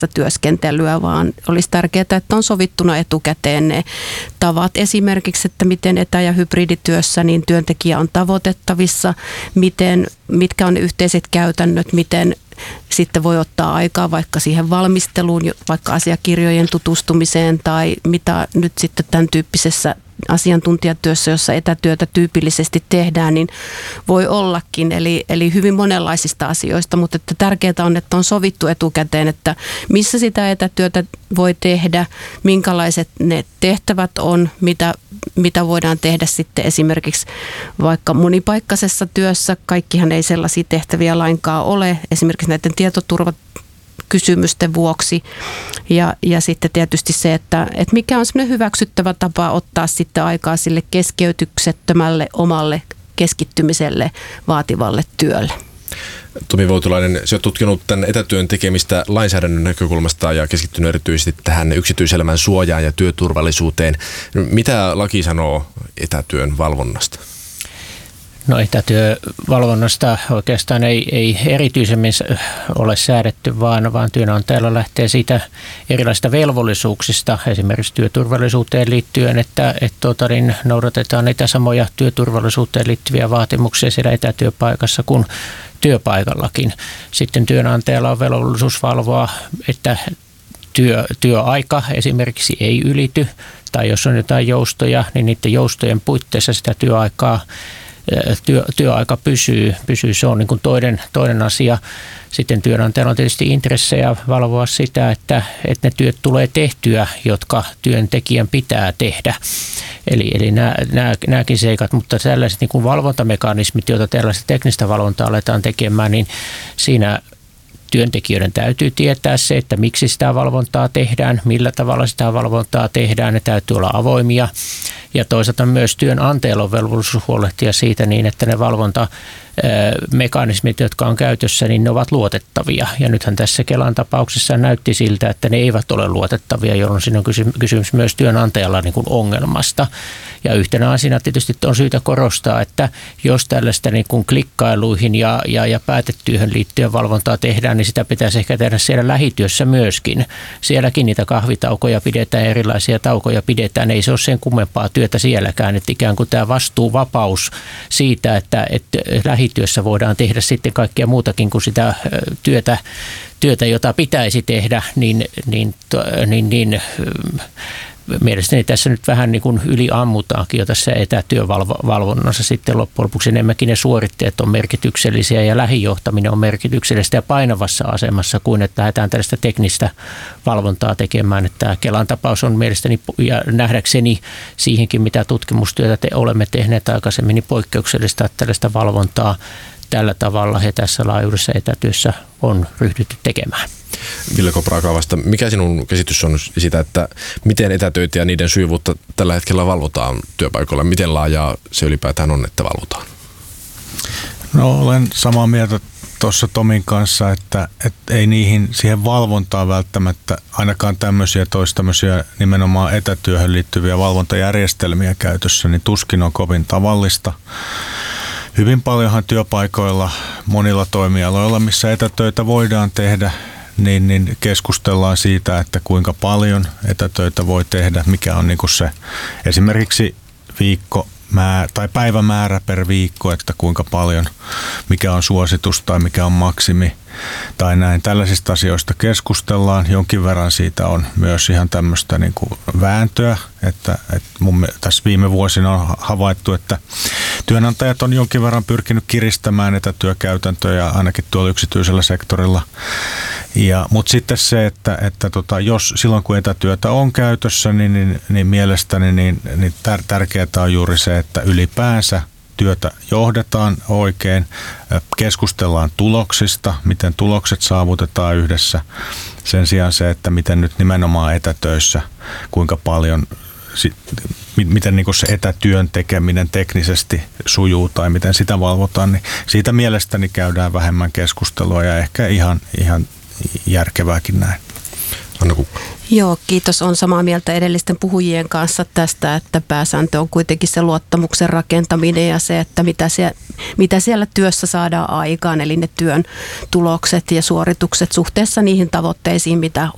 työskentelyä, vaan olisi tärkeää, että on sovittuna etukäteen ne tavat. Esimerkiksi, että miten etä- ja hybridityössä niin työntekijä on tavoitettavissa, mitkä on yhteiset käytännöt, miten sitten voi ottaa aikaa vaikka siihen valmisteluun, vaikka asiakirjojen tutustumiseen tai mitä nyt sitten tämän tyyppisessä asiantuntijatyössä, jossa etätyötä tyypillisesti tehdään, niin voi ollakin. Eli hyvin monenlaisista asioista, mutta että tärkeää on, että on sovittu etukäteen, että missä sitä etätyötä voi tehdä, minkälaiset ne tehtävät on, mitä voidaan tehdä sitten esimerkiksi vaikka monipaikkaisessa työssä. Kaikkihan ei sellaisia tehtäviä lainkaan ole, esimerkiksi näiden tietoturvakysymysten vuoksi. Ja sitten tietysti se, että mikä on semmoinen hyväksyttävä tapa ottaa sitten aikaa sille keskeytyksettömälle omalle keskittymiselle vaativalle työlle. Tomi Voutilainen, sinä olet tutkinut tämän etätyön tekemistä lainsäädännön näkökulmasta ja keskittynyt erityisesti tähän yksityiselämän suojaan ja työturvallisuuteen. Mitä laki sanoo etätyön valvonnasta? No etätyövalvonnasta oikeastaan ei erityisemmin ole säädetty, vaan työnantajalla lähtee siitä erilaisista velvollisuuksista, esimerkiksi työturvallisuuteen liittyen, että noudatetaan niitä samoja työturvallisuuteen liittyviä vaatimuksia siellä etätyöpaikassa kuin työpaikallakin. Sitten työnantajalla on velvollisuus valvoa, että työaika esimerkiksi ei ylity, tai jos on jotain joustoja, niin niiden joustojen puitteissa sitä työaika pysyy. Se on niin kuin toinen asia. Sitten työnantajalla on tietysti intressejä valvoa sitä, että ne työt tulee tehtyä, jotka työntekijän pitää tehdä. Eli nämäkin seikat, mutta tällaiset niin kuin valvontamekanismit, joita tällaista teknistä valvontaa aletaan tekemään, niin siinä työntekijöiden täytyy tietää se, että miksi sitä valvontaa tehdään, millä tavalla sitä valvontaa tehdään, ne täytyy olla avoimia. Ja toisaalta myös työnantajalla on velvollisuus huolehtia siitä niin, että ne valvontamekanismit, jotka on käytössä, niin ne ovat luotettavia. Ja nythän tässä Kelan tapauksessa näytti siltä, että ne eivät ole luotettavia, jolloin siinä on kysymys myös työnantajalla niin kuin ongelmasta. Ja yhtenä asiana tietysti on syytä korostaa, että jos tällaista niin kuin klikkailuihin ja päätetyöhön liittyen valvontaa tehdään, niin sitä pitäisi ehkä tehdä siellä lähityössä myöskin. Sielläkin niitä kahvitaukoja pidetään, erilaisia taukoja pidetään, ei se ole sen kummempaa työtä sielläkään, että ikään kuin tämä vastuuvapaus siitä, että lähityössä voidaan tehdä sitten kaikkea muutakin kuin sitä työtä jota pitäisi tehdä, niin mielestäni tässä nyt vähän niin kuin yliammutaankin jo tässä etätyövalvonnassa sitten loppujen lopuksi enemmänkin ne suoritteet on merkityksellisiä ja lähijohtaminen on merkityksellistä ja painavassa asemassa kuin että lähdetään tällaista teknistä valvontaa tekemään. Että Kelan tapaus on mielestäni ja nähdäkseni siihenkin mitä tutkimustyötä olemme tehneet aikaisemmin niin poikkeuksellista, että tällaista valvontaa tällä tavalla ja tässä laajuudessa etätyössä on ryhdytty tekemään. Ville Kopra-Akavasta, mikä sinun käsitys on siitä, että miten etätöitä ja niiden sujuvuutta tällä hetkellä valvotaan työpaikoilla? Miten laajaa se ylipäätään on, että valvotaan? No olen samaa mieltä tuossa Tomin kanssa, että ei siihen valvontaan välttämättä ainakaan tämmöisiä nimenomaan etätyöhön liittyviä valvontajärjestelmiä käytössä, niin tuskin on kovin tavallista. Hyvin paljonhan työpaikoilla monilla toimialoilla, missä etätöitä voidaan tehdä, niin keskustellaan siitä, että kuinka paljon etätöitä voi tehdä, mikä on niin kuin se esimerkiksi tai päivämäärä per viikko, että kuinka paljon, mikä on suositus tai mikä on maksimi tai näin. Tällaisista asioista keskustellaan. Jonkin verran siitä on myös ihan tämmöistä niin kuin vääntöä, että tässä viime vuosina on havaittu, että työnantajat on jonkin verran pyrkinyt kiristämään etätyökäytäntöjä ainakin tuolla yksityisellä sektorilla. Mutta sitten se, että jos silloin kun etätyötä on käytössä, niin mielestäni niin tärkeää on juuri se, että ylipäänsä työtä johdetaan oikein, keskustellaan tuloksista, miten tulokset saavutetaan yhdessä. Sen sijaan se, että miten nyt nimenomaan etätöissä, kuinka paljon, miten niin kuin se etätyön tekeminen teknisesti sujuu tai miten sitä valvotaan, niin siitä mielestäni käydään vähemmän keskustelua ja ehkä ihan järkevääkin näin. Anna Kukka. Joo, kiitos. On samaa mieltä edellisten puhujien kanssa tästä, että pääsääntö on kuitenkin se luottamuksen rakentaminen ja se, että mitä siellä työssä saadaan aikaan, eli ne työn tulokset ja suoritukset suhteessa niihin tavoitteisiin, mitä